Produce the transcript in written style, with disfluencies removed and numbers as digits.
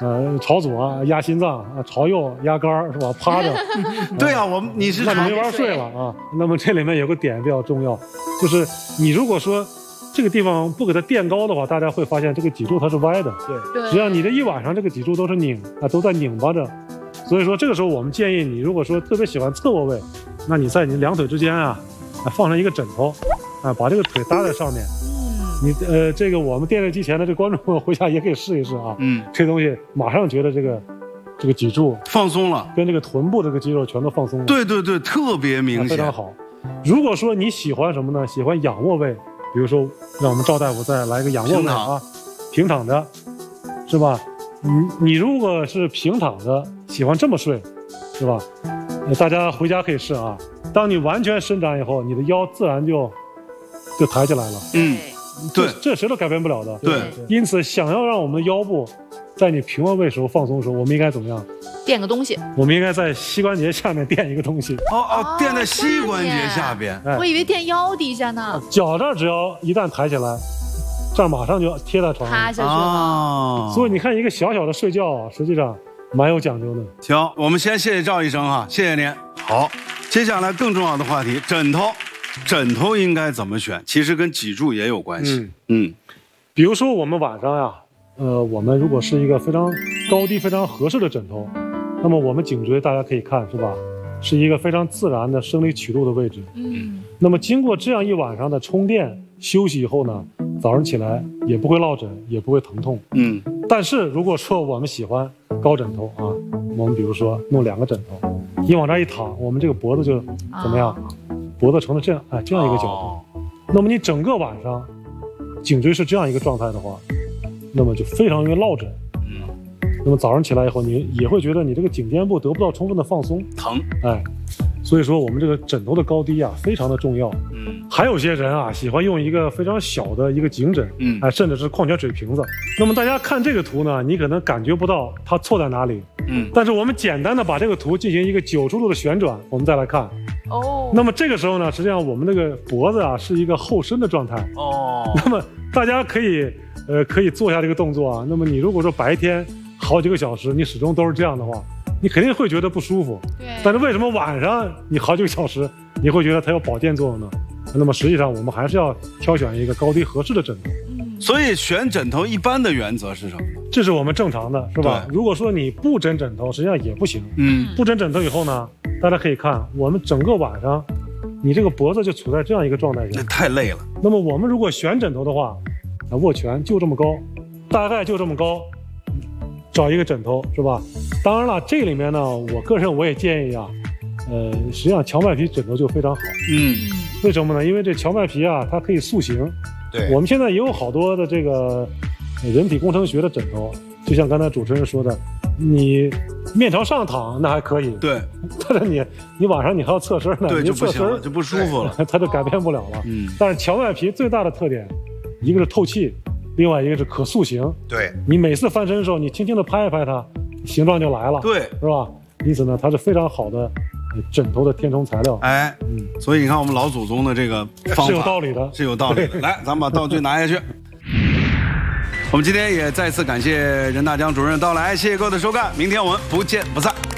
朝左压心脏啊，朝右压肝儿是吧？趴着。 对啊，你是那你没法睡了啊。那么这里面有个点比较重要，就是你如果说这个地方不给它垫高的话，大家会发现这个脊柱它是歪的。 对， 实际上你这一晚上这个脊柱都是都在拧巴着。所以说这个时候我们建议你，如果说特别喜欢侧卧位，那你在你两腿之间啊，放上一个枕头，啊，把这个腿搭在上面。你这个我们电视机前的这观众回家也可以试一试啊。这东西马上觉得这个脊柱放松了， 跟这个臀部这个肌肉全都放松了。 对，特别明显， 非常好。如果说你喜欢什么呢？喜欢仰卧位，比如说让我们赵大夫再来个仰卧位啊，平躺着，是吧？你如果是平躺着，喜欢这么睡，是吧？大家回家可以试啊。当你完全伸展以后，你的腰自然就抬起来了。对，这谁都改变不了的。 对， 因此想要让我们的腰部在你平卧位时候放松的时候，我们应该怎么样？ 垫个东西。我们应该在膝关节下面垫一个东西。 垫在膝关节下边。 我以为垫腰底下呢。 脚这儿只要一旦抬起来，这儿马上就贴在床上， 塌下去了。 所以你看，一个小小的睡觉啊，实际上蛮有讲究的。 行，我们先谢谢赵医生哈，谢谢您。好，接下来更重要的话题，枕头应该怎么选？其实跟脊柱也有关系。 比如说我们晚上呀，我们如果是一个非常高低非常合适的枕头，那么我们颈椎大家可以看是吧，是一个非常自然的生理曲度的位置。那么经过这样一晚上的充电休息以后呢，早上起来也不会落枕，也不会疼痛。但是如果说我们喜欢高枕头啊，我们比如说弄2个枕头，一往这一躺，我们这个脖子就怎么样？脖子成了这样一个角度。那么你整个晚上颈椎是这样一个状态的话，那么就非常容易落枕。那么早上起来以后，你也会觉得你这个颈肩部得不到充分的放松， 疼。 所以说我们这个枕头的高低啊非常的重要。还有些人啊喜欢用一个非常小的一个颈枕，甚至是矿泉水瓶子。那么大家看这个图呢，你可能感觉不到它错在哪里。但是我们简单的把这个图进行一个90度的旋转，我们再来看。那么这个时候呢，实际上我们这个脖子啊是一个后伸的状态。那么大家可以做一下这个动作啊。那么你如果说白天好几个小时你始终都是这样的话，你肯定会觉得不舒服。但是为什么晚上你好几个小时你会觉得它有保健作用呢？那么实际上我们还是要挑选一个高低合适的枕头。 所以选枕头一般的原则是什么呢？ 这是我们正常的，是吧？如果说你不枕枕头，实际上也不行。不枕枕头以后呢，大家可以看我们整个晚上你这个脖子就处在这样一个状态下， 那太累了。 那么我们如果选枕头的话，握拳就这么高，大概就这么高，找一个枕头，是吧？当然了，这里面呢，我个人也建议啊，实际上荞麦皮枕头就非常好。为什么呢？因为这荞麦皮啊，它可以塑形。我们现在也有好多的这个人体工程学的枕头，就像刚才主持人说的，你面朝上躺那还可以，但是你晚上你还要侧身呢，你就不行了，就不舒服了， 它就改变不了了。但是荞麦皮最大的特点，一个是透气，另外一个是可塑形。你每次翻身的时候，你轻轻的拍一拍它，形状就来了，是吧？因此呢，它是非常好的枕头的填充材料。 所以你看我们老祖宗的这个方法是有道理的， 是有道理的。来，咱们把道具拿下去。我们今天也再次感谢任大江主任的到来，谢谢各位的收看，明天我们不见不散。